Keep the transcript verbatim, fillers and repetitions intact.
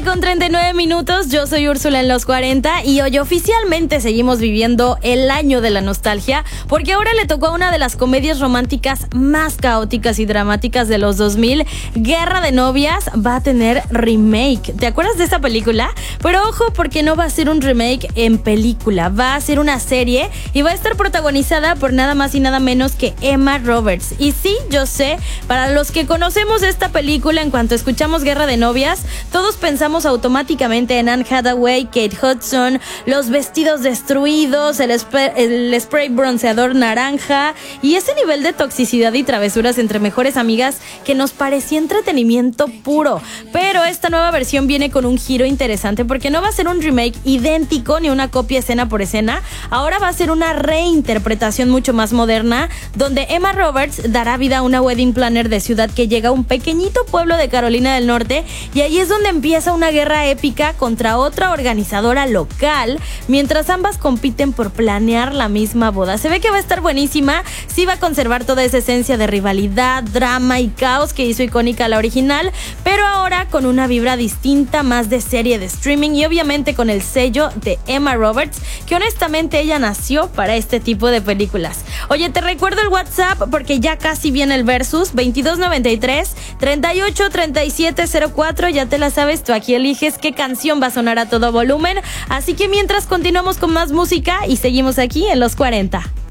con treinta y nueve minutos, yo soy Úrsula en los cuarenta y hoy oficialmente seguimos viviendo el año de la nostalgia porque ahora le tocó a una de las comedias románticas más caóticas y dramáticas de los dos mil. Guerra de Novias va a tener remake. ¿Te acuerdas de esa película? Pero ojo, porque no va a ser un remake en película, va a ser una serie y va a estar protagonizada por nada más y nada menos que Emma Roberts. Y sí, yo sé, para los que conocemos esta película, en cuanto escuchamos Guerra de Novias, todos pensamos automáticamente en Anne Hathaway, Kate Hudson, los vestidos destruidos, el, spray, el spray bronceador naranja y ese nivel de toxicidad y travesuras entre mejores amigas que nos parecía entretenimiento puro. Pero esta nueva versión viene con un giro interesante porque no va a ser un remake idéntico ni una copia escena por escena. Ahora va a ser una reinterpretación mucho más moderna, donde Emma Roberts dará vida a una wedding planner de ciudad que llega a un pequeñito pueblo de Carolina del Norte, y ahí es donde empieza una guerra épica contra otra organizadora local, mientras ambas compiten por planear la misma boda. Se ve que va a estar buenísima, sí va a conservar toda esa esencia de rivalidad, drama y caos que hizo icónica la original, pero ahora con una vibra distinta, más de serie de streaming y obviamente con el sello de Emma Roberts, que honestamente ella nació para este tipo de películas. Oye, te recuerdo el WhatsApp porque ya casi viene el versus veintidós noventa y tres, treinta y ocho, treinta y siete cero cuatro. Ya te la sabes, tú aquí eliges qué canción va a sonar a todo volumen. Así que mientras continuamos con más música y seguimos aquí en los cuarenta.